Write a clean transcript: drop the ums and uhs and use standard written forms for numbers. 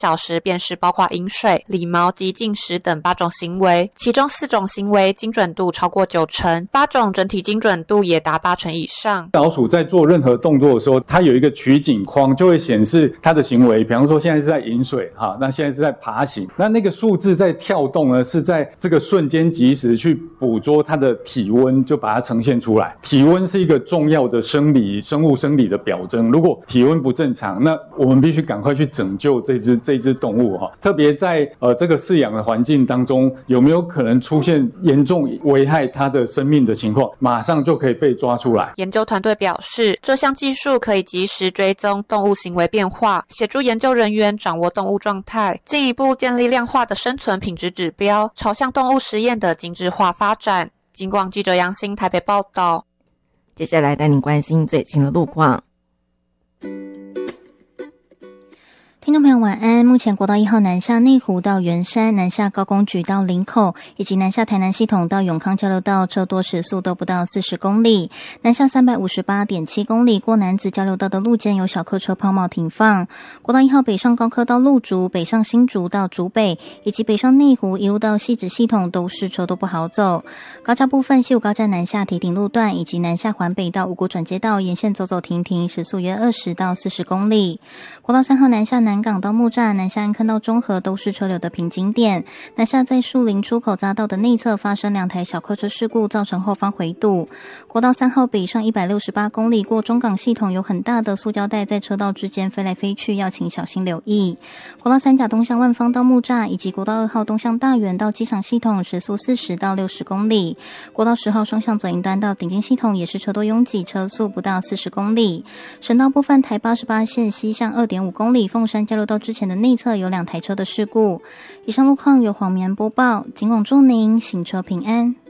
小时便是包括饮水、理毛及进食等8种行为，其中4种行为精准度超过90%，8种整体精准度也达80%以上。 老鼠在做任何动作的时候，它有一个取景框，就会显示它的行为，比方说现在是在饮水，那现在是在爬行，那个数字在跳动呢，是在这个瞬间即时去捕捉它的体温，就把它呈现出来。体温是一个重要的生物生理的表征，如果体温不正常，那我们必须赶快去拯救这只动物特别在这个饲养的环境当中，有没有可能出现严重危害它的生命的情况，马上就可以被抓出来。 研究团队表示，这项技术可以及时追踪动物行为变化，协助研究人员掌握动物状态，进一步建立量化的生存品质指标，朝向动物实验的精致化发展。警广记者杨欣台北报道。 接下来带您关心最新的路况。听众朋友晚安，目前国道1号南下内湖到圆山，南下高公局到林口，以及南下台南系统到永康交流道车多时速都不到40公里，南下358.7公里过南子交流道的路肩有小客车抛锚停放。国道1号北上高科到鹿竹，北上新竹到竹北，以及北上内湖一路到汐止系统都是车多不好走。高架部分，西武高架南下堤顶路段以及南下环北到五股转接道沿线走走停停，时速约20到40公里。国道3号南下南港到木栅，南下安坑到中和都是车流的瓶颈点。南下在树林出口匝道的内侧发生2台小客车事故，造成后方回堵。国道3号北上168公里过中港系统，有很大的塑胶袋在车道之间飞来飞去，要请小心留意。国道3甲东向万芳到木栅，以及国道2号东向大园到机场系统，时速40到60公里。国道10号双向左营端到顶尖系统也是车多拥挤，车速不到40公里。省道部分，台88线西向2.5公里凤山交流道之前的内侧有2台车的事故。以上路况由黄棉播报，警广祝您行车平安。